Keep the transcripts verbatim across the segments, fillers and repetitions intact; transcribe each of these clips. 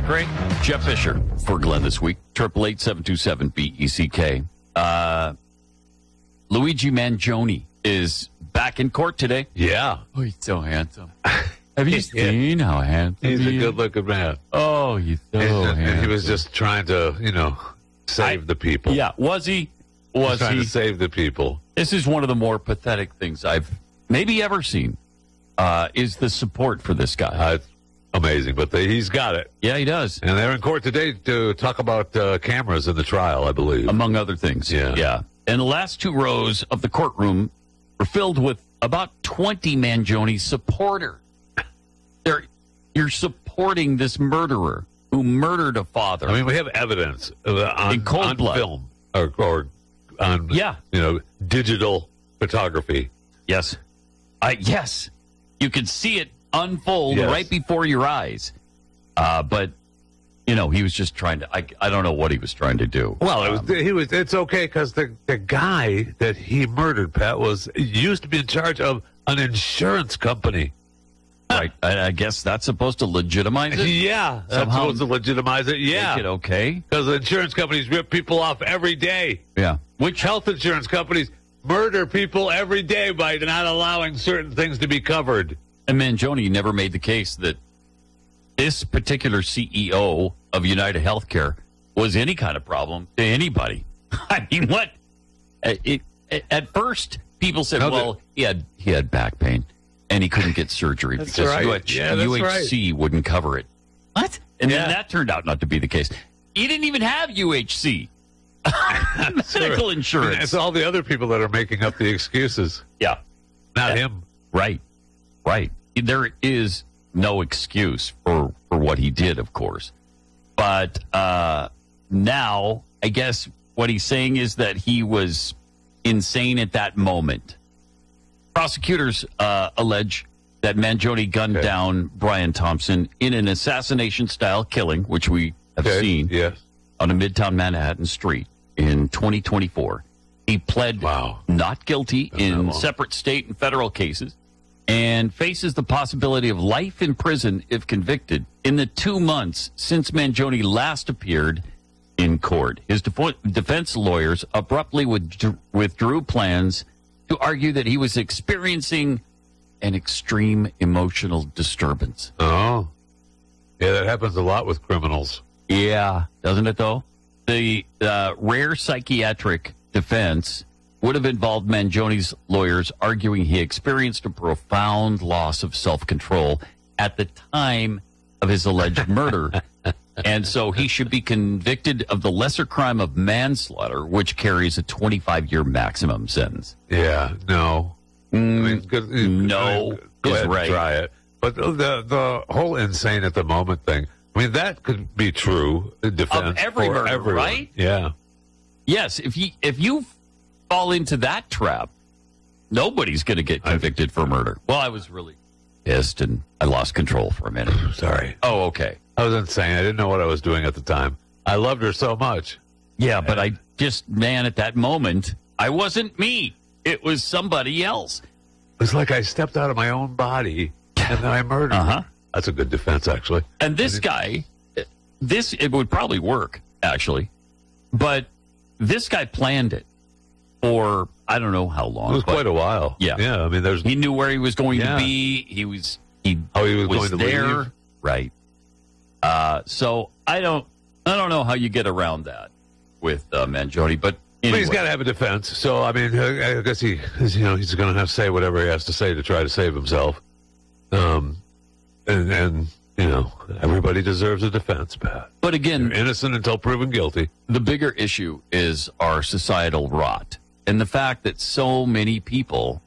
Zach Gray, Jeff Fisher for Glenn this week. Triple eight seven two seven B E C K. Uh, Luigi Mangione is back in court today. Yeah. Oh, he's so handsome. Have you seen how handsome He's he a is? good-looking man. Oh, he's so And, and handsome. he was just trying to, you know, save I- the people. Yeah, was he? He was Was trying he? to save the people. This is one of the more pathetic things I've maybe ever seen, uh, is the support for this guy. Uh, it's amazing, but they, he's got it. Yeah, he does. And they're in court today to talk about uh, cameras in the trial, I believe. Among other things. Yeah. Yeah. And the last two rows of the courtroom were filled with about twenty Mangione supporters. They're, you're supporting this murderer who murdered a father. I mean, we have evidence uh, on, In cold on blood. film or, or on, Yeah. you know, digital photography. Yes. Uh, yes. You can see it unfold Yes. right before your eyes. Uh, but, you know, he was just trying to, I, I don't know what he was trying to do. Well, it was, Um, he was. It's okay because the the guy that he murdered, Pat, was used to be in charge of an insurance company. right. I, I guess that's supposed to legitimize it. Yeah, that's Somehow supposed to legitimize it. Yeah, Make it okay. because the insurance companies rip people off every day. Yeah. Which health insurance companies murder people every day by not allowing certain things to be covered? And Mangione never made the case that this particular C E O of United Healthcare was any kind of problem to anybody. I mean, what? Uh, It, it, at first, people said, No, well, he had he had back pain and he couldn't get surgery That's because right. U H, Yeah, that's U H C wouldn't cover it. What? And Yeah. then that turned out not to be the case. He didn't even have U H C. Medical insurance. It's all the other people that are making up the excuses, Yeah. not Yeah. him. Right, right. There is no excuse for, for what he did, of course. But uh, now, I guess what he's saying is that he was insane at that moment. Prosecutors uh, allege that Mangione gunned Okay. down Brian Thompson in an assassination-style killing, which we have Okay. seen Yes. on a Midtown Manhattan street in twenty twenty-four. He pled Wow. not guilty Been that in long. separate state and federal cases and faces the possibility of life in prison if convicted in the two months since Mangione last appeared in court. His defo- defense lawyers abruptly withdrew, withdrew plans to argue that he was experiencing an extreme emotional disturbance. Oh, yeah, that happens a lot with criminals. Yeah, doesn't it though? The uh, rare psychiatric defense would have involved Mangione's lawyers arguing he experienced a profound loss of self-control at the time of his alleged murder. And so he should be convicted of the lesser crime of manslaughter, which carries a twenty-five year maximum sentence. Yeah, no. I mean, good, no go is ahead and right. try it. But the the whole insane at the moment thing, I mean, that could be true. in Defense Of every for murder, everyone. right? Yeah. Yes, if you if you fall into that trap, nobody's going to get convicted for murder. Well, I was really pissed and I lost control for a minute. Sorry. Oh, okay. I was insane. I didn't know what I was doing at the time. I loved her so much. Yeah, but I just, man, at that moment, I wasn't me. It was somebody else. It's like I stepped out of my own body and then I murdered Uh-huh. her. That's a good defense, actually. And this guy, this, it would probably work, actually. But this guy planned it for, I don't know how long. It was but quite a while. Yeah. Yeah, I mean, there's... He knew where he was going Yeah. to be. He was, he, Oh, he was was going to there. leave? Right. Uh, so I don't, I don't know how you get around that with uh, Mangione, but But anyway. he's got to have a defense. So, I mean, I I guess he, you know, he's going to have to say whatever he has to say to try to save himself. Um, and, and you know, everybody deserves a defense, Pat. But again, You're innocent until proven guilty. the bigger issue is our societal rot and the fact that so many people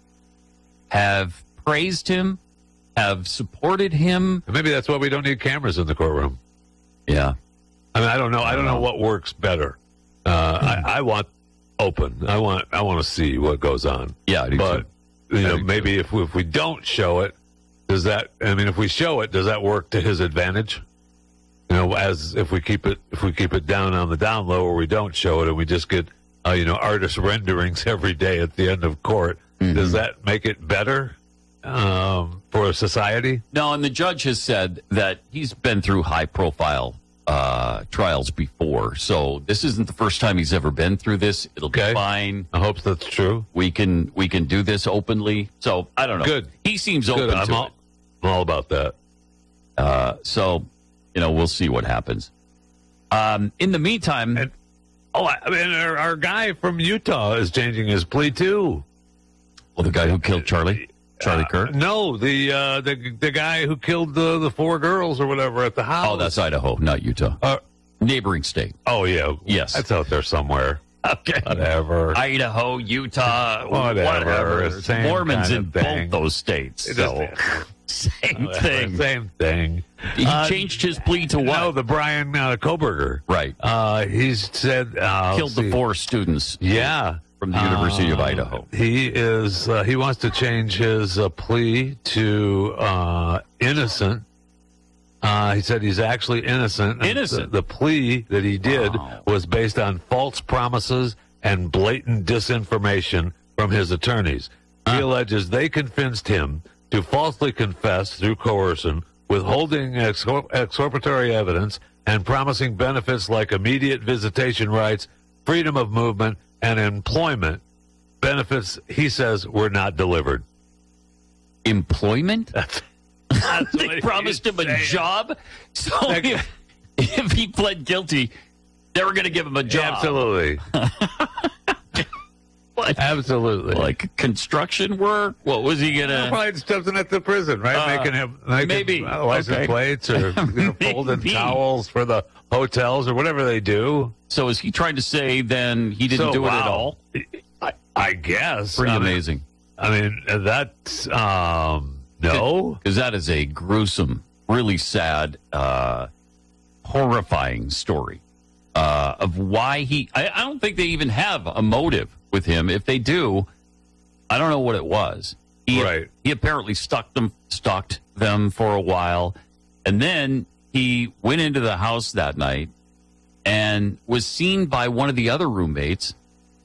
have praised him, have supported him. And maybe that's why we don't need cameras in the courtroom. Yeah. I mean, I don't know. I don't know what works better. Uh, I, I want open. I want. I want to see what goes on. Yeah, I do But too. you I know, do maybe if we, if we don't show it, does that? I mean, if we show it, does that work to his advantage? You know, as if we keep it if we keep it down on the down low, or we don't show it, and we just get uh, you know artist renderings every day at the end of court. Mm-hmm. Does that make it better um, for society? No, and the judge has said that he's been through high-profile uh, trials before. So this isn't the first time he's ever been through this. It'll Okay. be fine. I hope that's true. We can we can do this openly. So I don't know. Good. He seems Good. open I'm to all, it. I'm all about that. Uh, so, you know, we'll see what happens. Um, in the meantime, And, oh, I I mean, our, our guy from Utah is changing his plea too. well, the guy who killed Charlie, Charlie Uh, Kirk. No, the uh, the the guy who killed the the four girls or whatever at the house. Oh, that's Idaho, not Utah. Uh, Neighboring state. oh yeah. Yes. That's out there somewhere. Okay. Whatever. Idaho, Utah, Whatever. whatever. Same Mormons kind in of thing. both those states. It So, just- same thing. Same thing. He Uh, changed his plea to what? No, the Brian uh, Koberger. Right. Uh, he's said uh, Killed let's the see. four students Yeah. from the University of Uh, Idaho. He is. Uh, he wants to change his uh, plea to uh, innocent. Uh, he said he's actually innocent. And Innocent? The, the plea that he did Wow. was based on false promises and blatant disinformation from his attorneys. He alleges they convinced him to falsely confess through coercion, withholding exor- exculpatory evidence, and promising benefits like immediate visitation rights, freedom of movement, and employment. Benefits, he says, were not delivered. Employment? That's They what promised he's him a saying. job. So That- if, if he pled guilty, they were going to give him a job. Absolutely. What? Absolutely. Like construction work? What was he going to? Probably something at the prison, right? Uh, making him making, maybe. uh, license Okay. plates or you know, folding Maybe. towels for the hotels or whatever they do. So is he trying to say then he didn't So, do it at wow. all? I, I guess. Pretty I mean, amazing. I mean, that's um, no. Because that is a gruesome, really sad, uh, horrifying story uh, of why he. I, I don't think they even have a motive with him. If they do, I don't know what it was. He, Right. He apparently stalked them, stalked them for a while, and then he went into the house that night and was seen by one of the other roommates.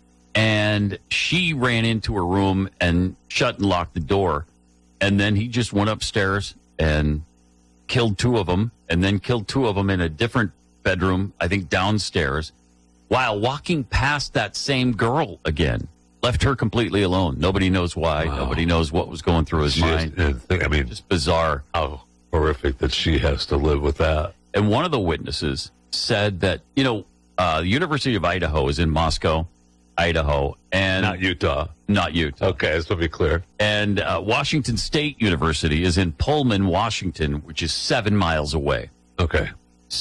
And she ran into her room and shut and locked the door. And then he just went upstairs and killed two of them, and then killed two of them in a different bedroom, I think downstairs, while walking past that same girl again. Left her completely alone. Nobody knows why. Wow. Nobody knows what was going through his She mind. is- I mean, Just bizarre. how horrific that she has to live with that. And one of the witnesses said that, you know, uh, the University of Idaho is in Moscow, Idaho, and Not Utah. not Utah. Okay, this will be clear. And uh, Washington State University is in Pullman, Washington, which is seven miles away. Okay.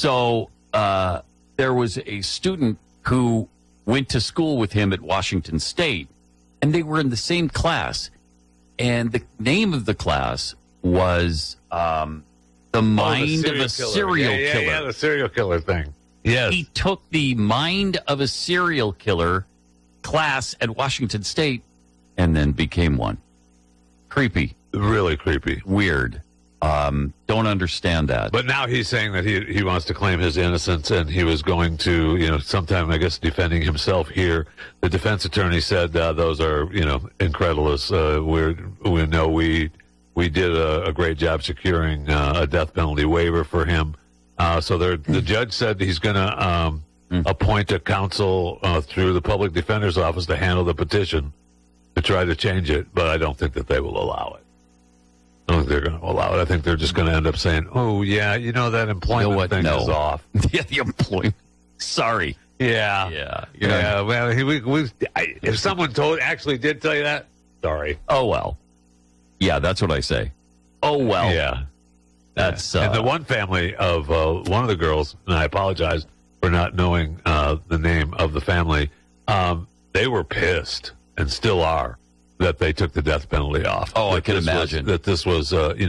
So uh, there was a student who went to school with him at Washington State, and they were in the same class. And the name of the class was um, The Mind Oh, the of a killer. Serial yeah, yeah, Killer. Yeah, the serial killer thing. Yes. He took the Mind of a Serial Killer class at Washington State and then became one. Creepy, Really creepy. weird. Um, don't understand that. But now he's saying that he he wants to claim his innocence, and he was going to, you know, sometime, I guess, defending himself here. The defense attorney said uh, those are, you know, incredulous. Uh, we're, we know we we did a, a great job securing uh, a death penalty waiver for him. Uh, so there, the judge said he's going to um, appoint a counsel uh, through the public defender's office to handle the petition to try to change it, but I don't think that they will allow it. I don't think they're going to allow it. I think they're just going to end up saying, "Oh yeah, you know that employment You know what? thing No. is off." Yeah, the employment. Sorry. Yeah, Yeah. You're not- yeah. Well, he, we, we, I, if someone told actually did tell you that, sorry. Oh, well. Yeah, that's what I say. Oh, well. Yeah, That's, and the uh, one family of uh, one of the girls, and I apologize for not knowing uh, the name of the family. Um, they were pissed and still are that they took the death penalty off. Oh, I That can this was- imagine. that this was, uh, you